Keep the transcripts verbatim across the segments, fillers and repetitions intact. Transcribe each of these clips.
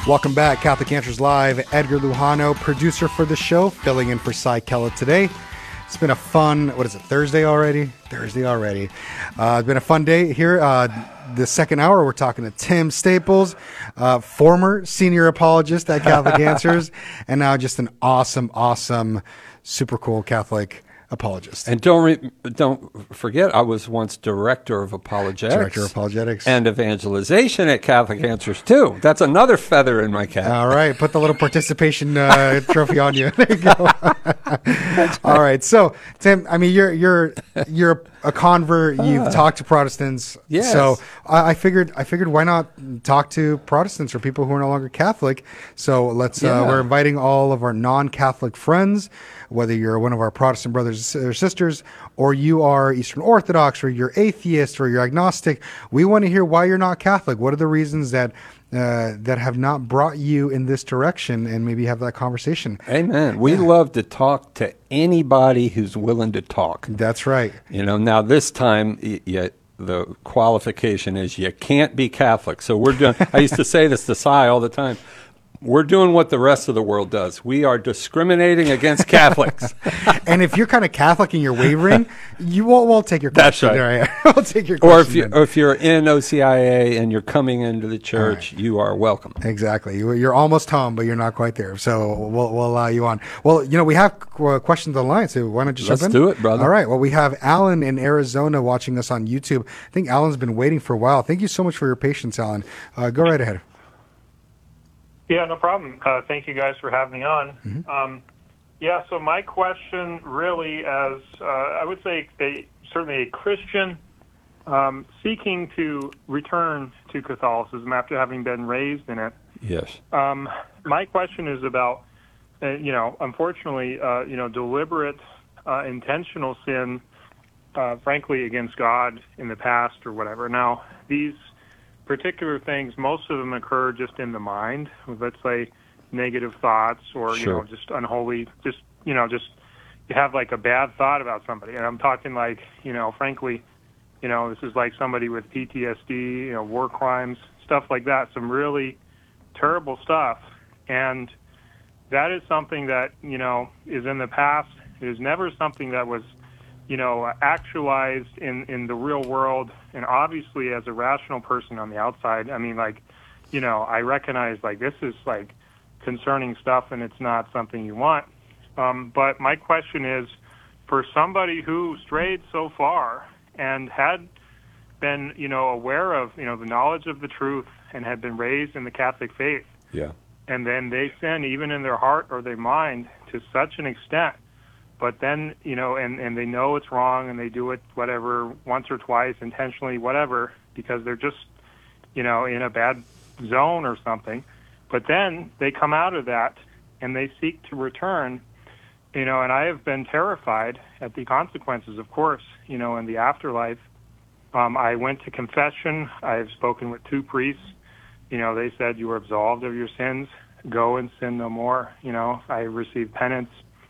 Welcome back, Catholic Answers Live. Edgar Lujano, producer for the show, filling in for Cy Kella today. It's been a fun, what is it, Thursday already? Thursday already. Uh, it's been a fun day here. Uh, the second hour, we're talking to Tim Staples, uh, former senior apologist at Catholic Answers, and now just an awesome, awesome, super cool Catholic apologist. And don't re- don't forget, I was once director of apologetics, Director of apologetics, and evangelization at Catholic Answers too. That's another feather in my cap. All right, put the little participation uh, trophy on you. There you go. All right, so Tim, I mean, you're you're you're a convert. You've uh, talked to Protestants. Yes. So I, I figured I figured why not talk to Protestants or people who are no longer Catholic. So let's. Yeah. Uh, we're inviting all of our non-Catholic friends, whether you're one of our Protestant brothers or sisters, or you are Eastern Orthodox, or you're atheist, or you're agnostic. We want to hear why you're not Catholic. What are the reasons that uh, that have not brought you in this direction, and maybe have that conversation. Amen. We yeah. love to talk to anybody who's willing to talk. That's right. You know, now this time, y- y- the qualification is you can't be Catholic. So we're doing, I used to say this to Cy all the time. We're doing what the rest of the world does. We are discriminating against Catholics. And if you're kind of Catholic and you're wavering, you won't, we'll take your question. That's right. Right. We'll take your question. Or if, you, or if you're in O C I A and you're coming into the church, right. you are welcome. Exactly. You're almost home, but you're not quite there. So we'll, we'll allow you on. Well, you know, we have questions on the line, so why don't you jump Let's in? do it, brother. All right. Well, we have Alan in Arizona watching us on YouTube. I think Alan's been waiting for a while. Thank you so much for your patience, Alan. Uh, go right ahead. Yeah, no problem. Uh, thank you guys for having me on. Mm-hmm. Um, yeah, so my question really as, uh, I would say, a, certainly a Christian um, seeking to return to Catholicism after having been raised in it. Yes. Um, my question is about, uh, you know, unfortunately, uh, you know, deliberate, uh, intentional sin, uh, frankly, against God in the past or whatever. Now, these particular things, most of them occur just in the mind, let's say negative thoughts or, sure. you know, just unholy, just, you know, just you have like a bad thought about somebody. And I'm talking like, you know, frankly, you know, this is like somebody with P T S D, you know, war crimes, stuff like that, some really terrible stuff. And that is something that, you know, is in the past. It is never something that was, you know, actualized in, in the real world. And obviously, as a rational person on the outside, I mean, like, you know, I recognize, like, this is, like, concerning stuff and it's not something you want. Um, but my question is, for somebody who strayed so far and had been, you know, aware of, you know, the knowledge of the truth and had been raised in the Catholic faith, yeah, and then they sin even in their heart or their mind to such an extent, but then, you know, and, and they know it's wrong and they do it, whatever, once or twice, intentionally, whatever, because they're just, you know, in a bad zone or something. But then they come out of that and they seek to return, you know, and I have been terrified at the consequences, of course, you know, in the afterlife. Um, I went to confession. I've spoken with two priests. You know, they said you are absolved of your sins. Go and sin no more. You know, I received penance.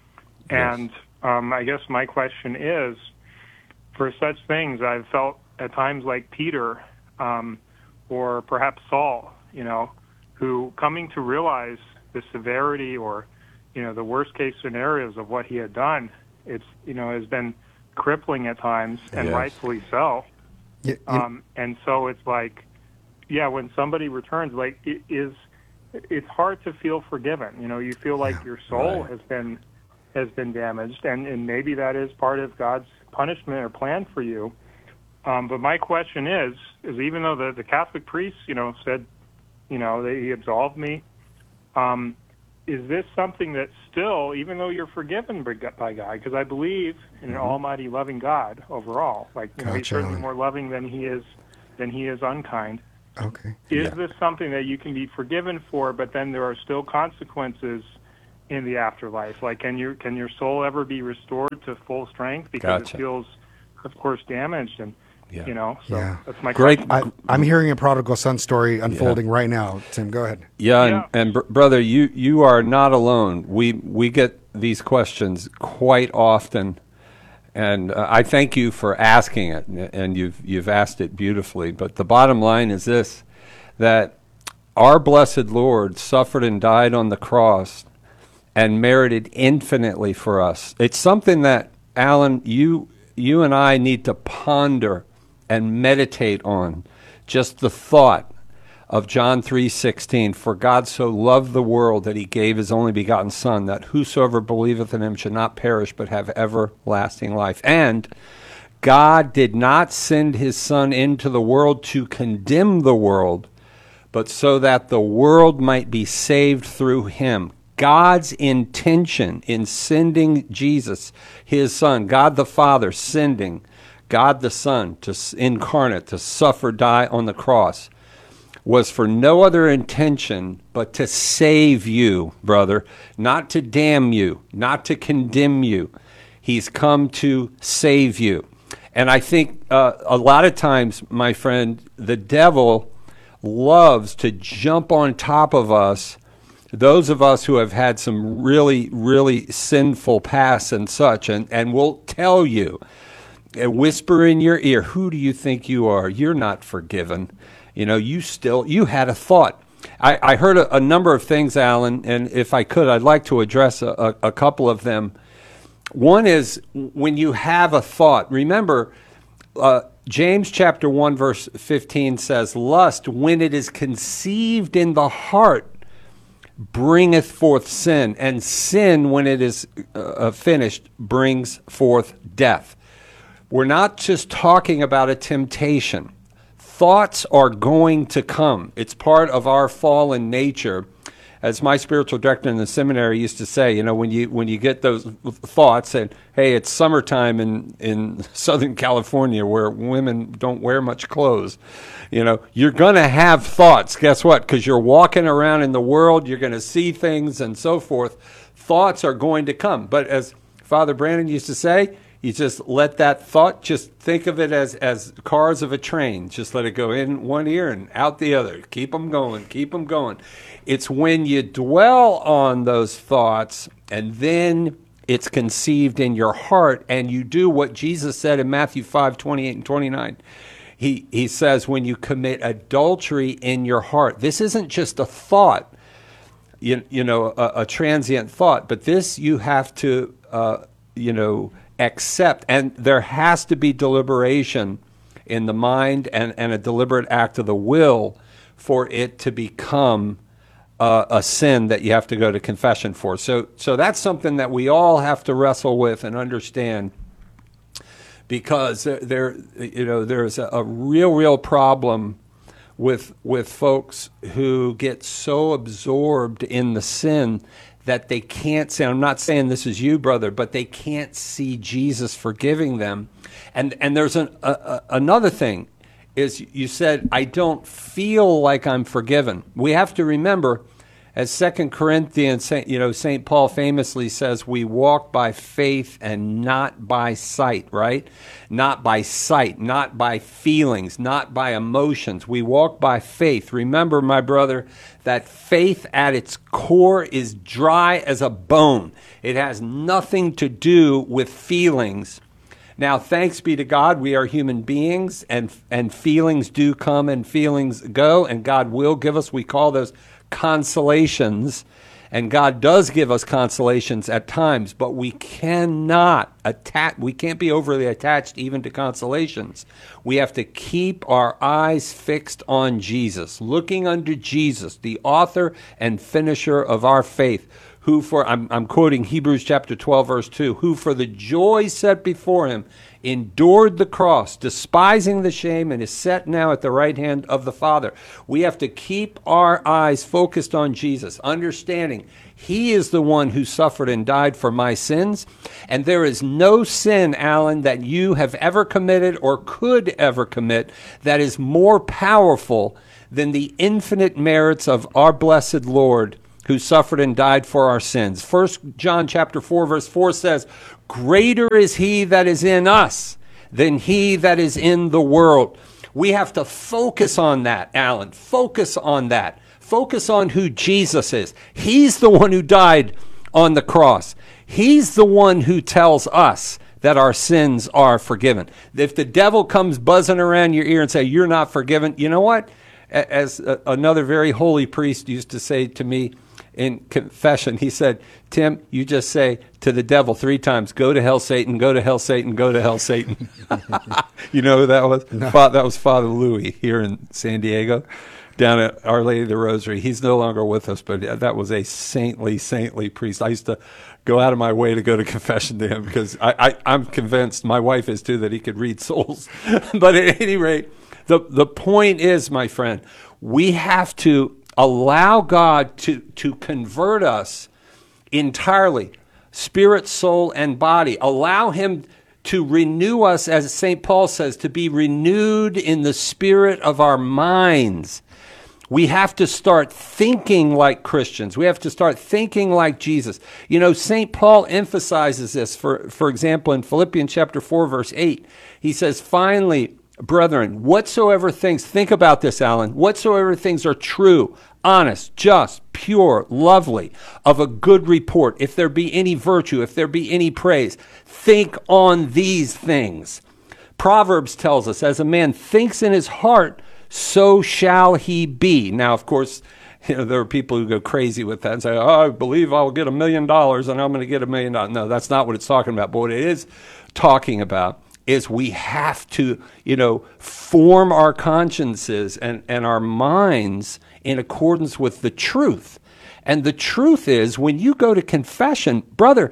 And um, I guess my question is, for such things, I've felt at times like Peter um, or perhaps Saul, you know, who coming to realize the severity or, you know, the worst case scenarios of what he had done, it's, you know, has been crippling at times, and yes. rightfully so. Yeah, yeah. Um, and so it's like, yeah, when somebody returns, like, it is, it's hard to feel forgiven. You know, you feel like Yeah, your soul right. has been has been damaged, and, and maybe that is part of God's punishment or plan for you. Um, but my question is, is even though the, the Catholic priest, you know, said, you know, they, he absolved me, um, is this something that still, even though you're forgiven by God, because I believe in an Mm-hmm. almighty loving God overall, like, you know, he's Gotcha, certainly Alan. more loving than he is than he is unkind. Okay. Is Yeah. this something that you can be forgiven for, but then there are still consequences in the afterlife? Like, can your can your soul ever be restored to full strength because Gotcha. it feels, of course, damaged? And Yeah. you know, so Yeah. that's my Great. question. I, I'm hearing a prodigal son story unfolding right now. Tim, go ahead. Yeah, Yeah. and, and br- brother, you, you are not alone. We we get these questions quite often, and uh, I thank you for asking it, and and you've you've asked it beautifully. But the bottom line is this: that our blessed Lord suffered and died on the cross and merited infinitely for us. It's something that, Alan, you you and I need to ponder and meditate on. Just the thought of John three sixteen, for God so loved the world that he gave his only begotten Son, that whosoever believeth in him should not perish but have everlasting life. And God did not send his Son into the world to condemn the world, but so that the world might be saved through him. God's intention in sending Jesus, his Son, God the Father sending God the Son to incarnate, to suffer, die on the cross, was for no other intention but to save you, brother, not to damn you, not to condemn you. He's come to save you. And I think uh, a lot of times, my friend, the devil loves to jump on top of us, those of us who have had some really, really sinful pasts and such, and, and will tell you, and whisper in your ear, who do you think you are? You're not forgiven. You know, you still, you had a thought. I, I heard a, a number of things, Alan, and if I could, I'd like to address a, a, a couple of them. One is when you have a thought. Remember, uh, James chapter one, verse fifteen says, lust, when it is conceived in the heart, bringeth forth sin, and sin, when it is uh, finished, brings forth death. We're not just talking about a temptation. Thoughts are going to come. It's part of our fallen nature. As my spiritual director in the seminary used to say, you know, when you when you get those thoughts, and hey, it's summertime in, in Southern California where women don't wear much clothes, you know, you're going to have thoughts. Guess what? Because you're walking around in the world, you're going to see things and so forth. Thoughts are going to come. But as Father Brandon used to say, you just let that thought, just think of it as, as cars of a train. Just let it go in one ear and out the other. Keep them going, keep them going. It's when you dwell on those thoughts and then it's conceived in your heart and you do what Jesus said in Matthew five, twenty-eight and twenty-nine. He, he says, when you commit adultery in your heart, this isn't just a thought, you, you know, a, a transient thought, but this you have to, uh, you know, accept, and there has to be deliberation in the mind and, and a deliberate act of the will for it to become uh, a sin that you have to go to confession for. So, so that's something that we all have to wrestle with and understand, because there, you know, there's a, a real, real problem with with folks who get so absorbed in the sin that they can't say, I'm not saying this is you, brother, but they can't see Jesus forgiving them. And and there's an, a, a, another thing, is you said, I don't feel like I'm forgiven. We have to remember, as Second Corinthians, you know, Saint Paul famously says, we walk by faith and not by sight, right? Not by sight, not by feelings, not by emotions. We walk by faith. Remember, my brother, that faith at its core is dry as a bone. It has nothing to do with feelings. Now, thanks be to God, we are human beings, and and feelings do come and feelings go, and God will give us, we call those consolations, and God does give us consolations at times, but we cannot attach, we can't be overly attached even to consolations. We have to keep our eyes fixed on Jesus, looking unto Jesus, the author and finisher of our faith, who for, I'm, I'm quoting Hebrews chapter twelve, verse two, who for the joy set before him endured the cross, despising the shame, and is set now at the right hand of the Father. We have to keep our eyes focused on Jesus, understanding he is the one who suffered and died for my sins, and there is no sin, Alan, that you have ever committed or could ever commit that is more powerful than the infinite merits of our blessed Lord, who suffered and died for our sins. First John chapter four, verse four says, greater is he that is in us than he that is in the world. We have to focus on that, Alan. Focus on that. Focus on who Jesus is. He's the one who died on the cross. He's the one who tells us that our sins are forgiven. If the devil comes buzzing around your ear and say, you're not forgiven, you know what? as a, another very holy priest used to say to me in confession, he said, Tim, you just say to the devil three times, go to hell, Satan, go to hell, Satan, go to hell, Satan. You know who that was? No. That was Father Louis here in San Diego, down at Our Lady of the Rosary. He's no longer with us, but that was a saintly, saintly priest. I used to go out of my way to go to confession to him because I, I, I'm convinced, my wife is too, that he could read souls. But at any rate, the, the point is, my friend, we have to allow God to, to convert us entirely, spirit, soul, and body. Allow him to renew us, as Saint Paul says, to be renewed in the spirit of our minds. We have to start thinking like Christians. We have to start thinking like Jesus. You know, Saint Paul emphasizes this, for, for example, in Philippians chapter four, verse eight. He says, finally, brethren, whatsoever things, think about this, Alan, whatsoever things are true, honest, just, pure, lovely, of a good report, if there be any virtue, if there be any praise, think on these things. Proverbs tells us, as a man thinks in his heart, so shall he be. Now, of course, you know, there are people who go crazy with that and say, oh, I believe I'll get a million dollars and I'm going to get a million dollars. No, that's not what it's talking about. But what it is talking about is we have to, you know, form our consciences and, and our minds in accordance with the truth. And the truth is, when you go to confession, brother,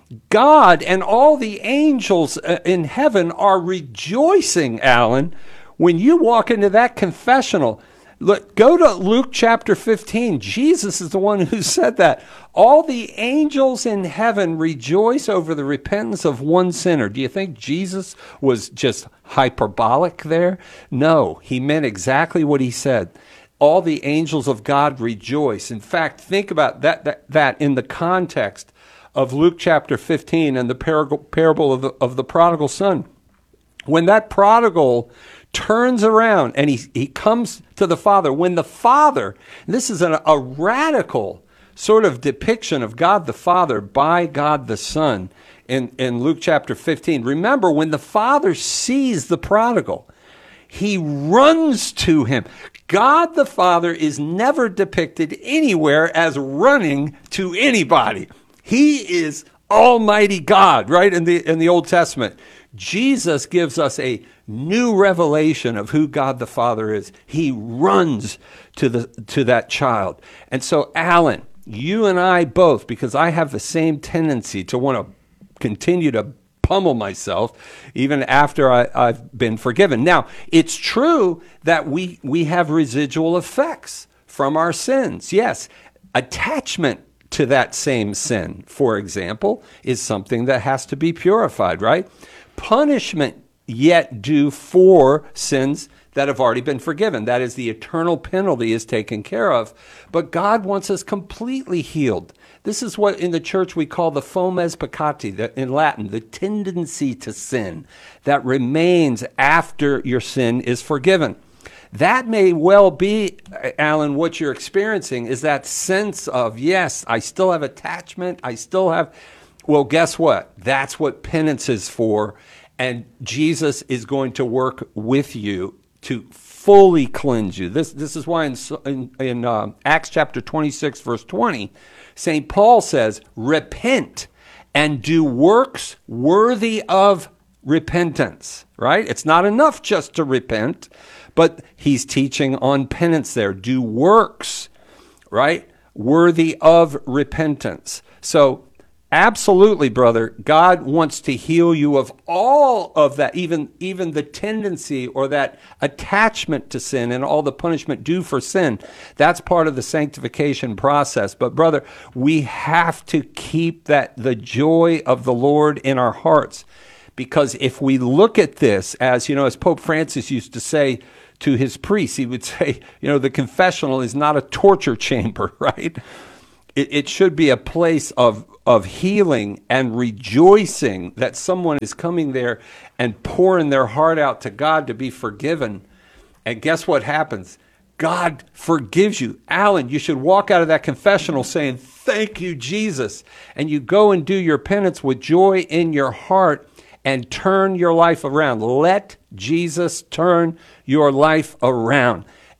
God and all the angels in heaven are rejoicing, Alan, when you walk into that confessional. Look, go to Luke chapter fifteen. Jesus is the one who said that. All the angels in heaven rejoice over the repentance of one sinner. Do you think Jesus was just hyperbolic there? No, he meant exactly what he said. All the angels of God rejoice. In fact, think about that, that, that in the context of Luke chapter fifteen and the parable of the, of the prodigal son. When that prodigal turns around and he, he comes to the Father, when the Father, this is an, a radical sort of depiction of God the Father by God the Son in, in Luke chapter fifteen. Remember, when the Father sees the prodigal, he runs to him. God the Father is never depicted anywhere as running to anybody. He is Almighty God, right, in the in the Old Testament. Jesus gives us a new revelation of who God the Father is. He runs to the to that child. And so, Alan, you and I both, because I have the same tendency to want to continue to pummel myself even after I, I've been forgiven. Now, it's true that we, we have residual effects from our sins. Yes, attachment to that same sin, for example, is something that has to be purified, right? Punishment yet due for sins that have already been forgiven. That is, the eternal penalty is taken care of. But God wants us completely healed. This is what in the church we call the fomes peccati, the, in Latin, the tendency to sin that remains after your sin is forgiven. That may well be, Alan, what you're experiencing is that sense of, yes, I still have attachment, I still have, well, guess what? That's what penance is for, and Jesus is going to work with you to fully cleanse you. This, this is why in, in, in uh, Acts chapter twenty-six, verse twenty, Saint Paul says, repent and do works worthy of repentance, right? It's not enough just to repent, but he's teaching on penance there. Do works, right? Worthy of repentance. So absolutely, brother, God wants to heal you of all of that, even, even the tendency or that attachment to sin and all the punishment due for sin. That's part of the sanctification process. But brother, we have to keep that the joy of the Lord in our hearts. Because if we look at this as, you know, as Pope Francis used to say to his priests, he would say, you know, the confessional is not a torture chamber, right? It, it should be a place of of healing and rejoicing that someone is coming there and pouring their heart out to God to be forgiven. And guess what happens? God forgives you. Alan, you should walk out of that confessional saying, thank you, Jesus. And you go and do your penance with joy in your heart and turn your life around. Let Jesus turn your life around.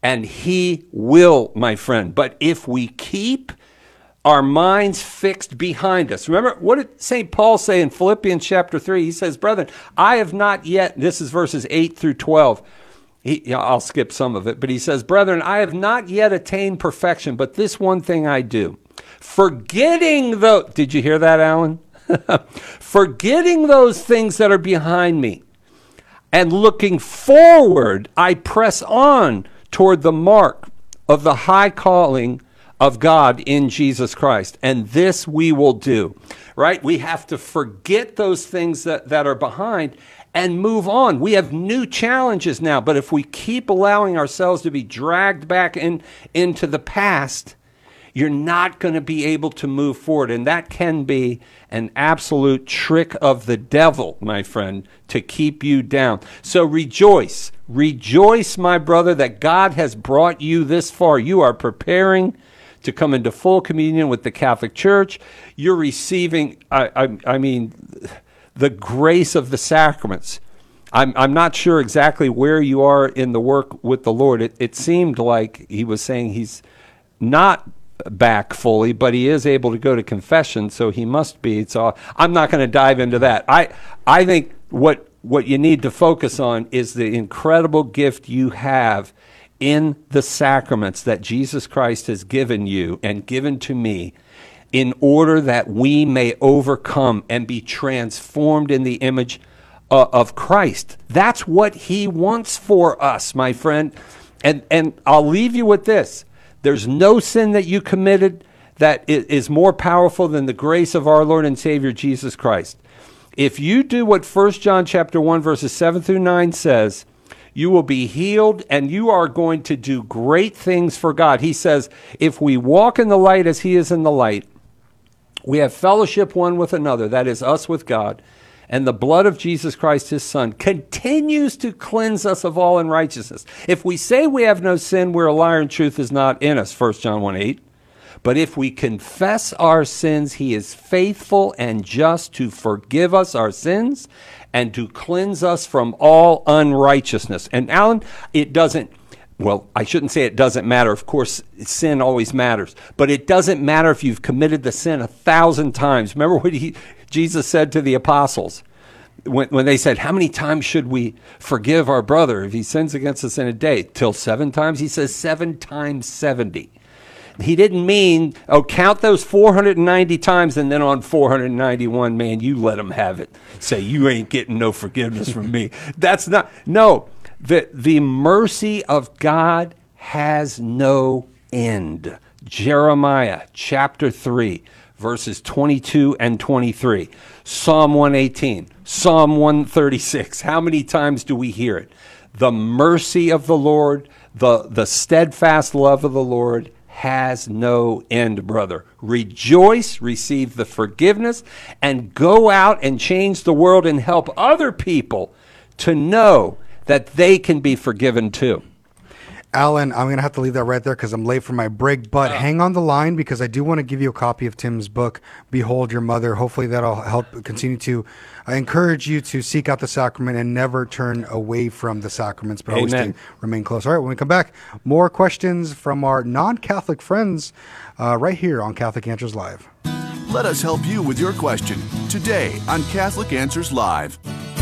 And he will, my friend. But if we keep our minds fixed behind us. Remember, what did Saint Paul say in Philippians chapter three? He says, brethren, I have not yet, this is verses eight through twelve. He, you know, I'll skip some of it, but he says, brethren, I have not yet attained perfection, but this one thing I do. Forgetting the, did you hear that, Alan? Forgetting those things that are behind me and looking forward, I press on toward the mark of the high calling of God in Jesus Christ. And this we will do, right? We have to forget those things that, that are behind and move on. We have new challenges now, but if we keep allowing ourselves to be dragged back in, into the past, you're not going to be able to move forward. And that can be an absolute trick of the devil, my friend, to keep you down. So rejoice. Rejoice, my brother, that God has brought you this far. You are preparing to come into full communion with the Catholic Church. You're receiving, I, I, I mean, the grace of the sacraments. I'm, I'm not sure exactly where you are in the work with the Lord. It, it seemed like he was saying he's not back fully, but he is able to go to confession, so he must be. So I'm not going to dive into that. I I think what what you need to focus on is the incredible gift you have in the sacraments that Jesus Christ has given you and given to me, in order that we may overcome and be transformed in the image uh, of Christ. That's what he wants for us, my friend. And and I'll leave you with this. There's no sin that you committed that is more powerful than the grace of our Lord and Savior Jesus Christ. If you do what First John chapter one verses seven through nine says, you will be healed and you are going to do great things for God. He says, if we walk in the light as he is in the light, we have fellowship one with another, that is us with God, and the blood of Jesus Christ, his Son, continues to cleanse us of all unrighteousness. If we say we have no sin, we're a liar and truth is not in us, First John one eight. But if we confess our sins, he is faithful and just to forgive us our sins and to cleanse us from all unrighteousness. And Alan, it doesn't, well, I shouldn't say it doesn't matter. Of course, sin always matters. But it doesn't matter if you've committed the sin a thousand times. Remember what he, Jesus said to the apostles when, when they said, how many times should we forgive our brother if he sins against us in a day? Till seven times? He says seven times seventy. He didn't mean, oh, count those four hundred ninety times, and then on four hundred ninety-one, man, you let him have it. Say, you ain't getting no forgiveness from me. That's not, no. The, the mercy of God has no end. Jeremiah chapter three, verses twenty-two and twenty-three. Psalm one eighteen, Psalm one thirty-six. How many times do we hear it? The mercy of the Lord, the, the steadfast love of the Lord has no end, brother. Rejoice, receive the forgiveness, and go out and change the world and help other people to know that they can be forgiven too. Alan, I'm going to have to leave that right there because I'm late for my break, but uh, hang on the line because I do want to give you a copy of Tim's book, Behold Your Mother. Hopefully that'll help continue to uh, encourage you to seek out the sacrament and never turn away from the sacraments, but always to remain close. All right, when we come back, more questions from our non-Catholic friends uh, right here on Catholic Answers Live. Let us help you with your question today on Catholic Answers Live.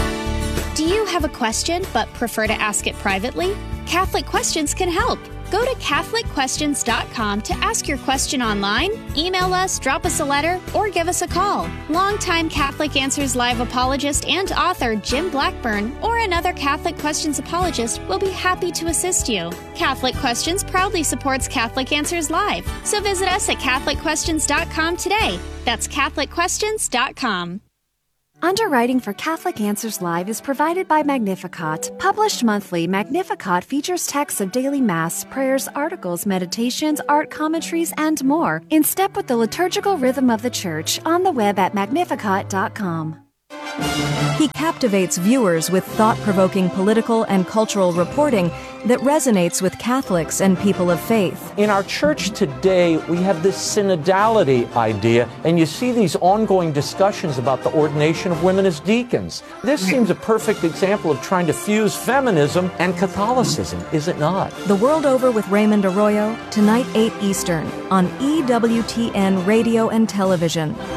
Do you have a question but prefer to ask it privately? Catholic Questions can help. Go to Catholic Questions dot com to ask your question online, email us, drop us a letter, or give us a call. Longtime Catholic Answers Live apologist and author Jim Blackburn or another Catholic Questions apologist will be happy to assist you. Catholic Questions proudly supports Catholic Answers Live, so visit us at Catholic Questions dot com today. That's Catholic Questions dot com. Underwriting for Catholic Answers Live is provided by Magnificat. Published monthly, Magnificat features texts of daily Mass, prayers, articles, meditations, art commentaries, and more, in step with the liturgical rhythm of the Church, on the web at Magnificat dot com. He captivates viewers with thought-provoking political and cultural reporting that resonates with Catholics and people of faith. In our church today, we have this synodality idea, and you see these ongoing discussions about the ordination of women as deacons. This seems a perfect example of trying to fuse feminism and Catholicism, is it not? The World Over with Raymond Arroyo, tonight eight Eastern, on E W T N Radio and Television.